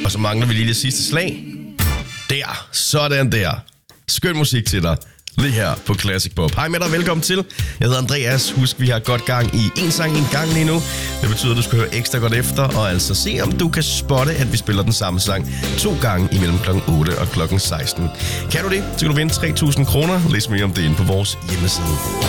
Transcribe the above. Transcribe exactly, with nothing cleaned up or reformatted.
Og så mangler vi lige det sidste slag. Der, sådan der. Skøn musik til dig. Lige her på Classic Pop. Hej med dig, velkommen til. Jeg hedder Andreas. Husk, vi har godt gang i en sang en gang lige nu. Det betyder, at du skal høre ekstra godt efter, og altså se, om du kan spotte, at vi spiller den samme sang to gange imellem klokken otte og klokken seksten. Kan du det, så kan du vinde tre tusind kroner. Læs mere om det inde på vores hjemmeside.